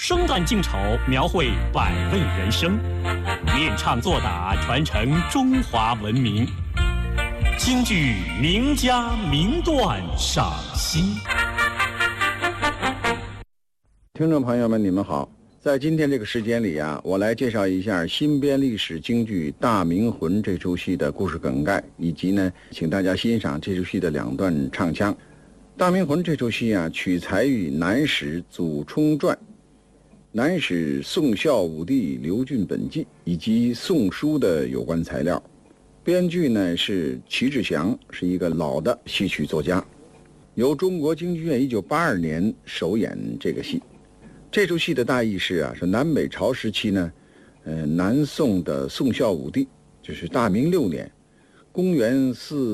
生旦净丑，描绘百味人生，练唱作打，传承中华文明。京剧名家名段赏析。 听众朋友们，你们好。在今天这个时间里啊，我来介绍一下新编历史京剧《大明魂》这出戏的故事梗概，以及呢，请大家欣赏这出戏的两段唱腔。《大明魂》这出戏啊，取材于南史祖冲传、南史宋孝武帝刘俊本纪以及宋书的有关材料。编剧呢是齐志祥，是一个老的戏曲作家，由中国京剧院1982年首演这个戏。这出戏的大意是是南北朝时期呢，南宋的宋孝武帝，就是大明6年，公元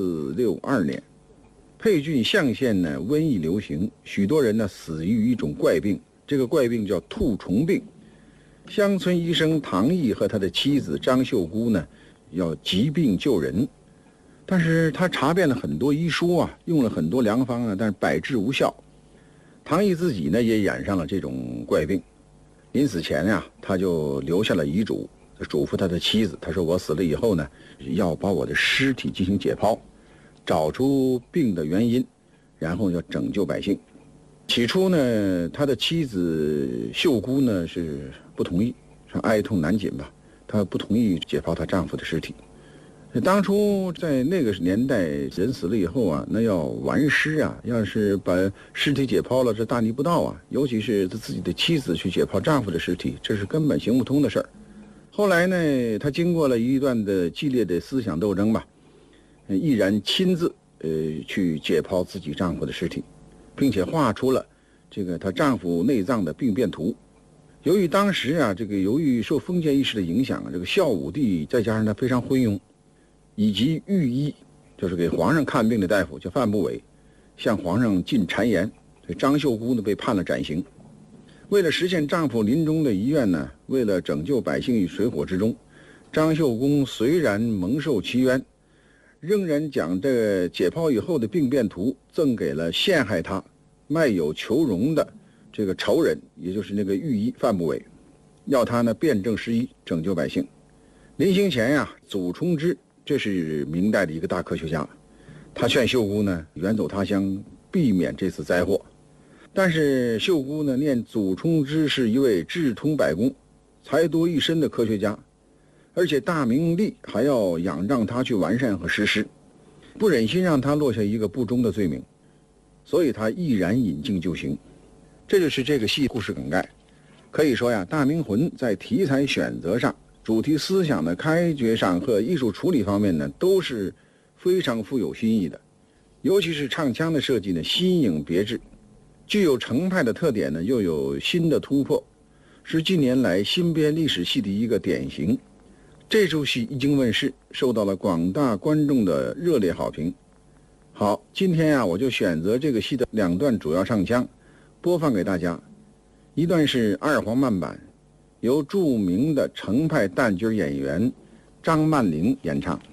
462年，沛郡象县呢瘟疫流行，许多人呢死于一种怪病，这个怪病叫兔虫病。乡村医生唐毅和他的妻子张秀姑呢，要疾病救人，但是他查遍了很多医书啊，用了很多良方啊，但是百治无效。唐毅自己呢也染上了这种怪病，临死前呀，他就留下了遗嘱，嘱咐他的妻子，他说我死了以后呢，要把我的尸体进行解剖，找出病的原因，然后要拯救百姓。起初呢，他的妻子秀姑呢是不同意，是哀痛难禁吧，她不同意解剖她丈夫的尸体。当初在那个年代，人死了以后啊，那要完尸啊，要是把尸体解剖了，这大逆不道啊！尤其是他自己的妻子去解剖丈夫的尸体，这是根本行不通的事儿。后来呢，他经过了一段的激烈的思想斗争吧，毅然亲自去解剖自己丈夫的尸体，并且画出了这个她丈夫内脏的病变图。由于当时啊，由于受封建意识的影响，这个孝武帝再加上他非常昏庸，以及御医，就是给皇上看病的大夫叫范不韦，向皇上进谗言，所以张秀姑呢被判了斩刑。为了实现丈夫临终的遗愿呢，为了拯救百姓于水火之中，张秀姑虽然蒙受其冤，仍然将这解剖以后的病变图赠给了陷害她、卖友求荣的这个仇人，也就是那个御医范不韦，要他呢辩证施医，拯救百姓。临行前呀，祖冲之，这是明代的一个大科学家，他劝秀姑呢远走他乡，避免这次灾祸。但是秀姑呢念祖冲之是一位智通百工、才多一身的科学家，而且大明历还要仰仗他去完善和实施，不忍心让他落下一个不忠的罪名，所以他毅然引颈就刑。这就是这个戏故事梗概。可以说呀，《大明魂》在题材选择上、主题思想的开掘上和艺术处理方面呢，都是非常富有新意的。尤其是唱腔的设计呢，新颖别致，具有程派的特点呢，又有新的突破，是近年来新编历史戏的一个典型。这出戏一经问世，受到了广大观众的热烈好评。好，今天啊，我就选择这个戏的两段主要唱腔播放给大家。一段是二黄慢板，由著名的程派旦角演员张曼玲演唱。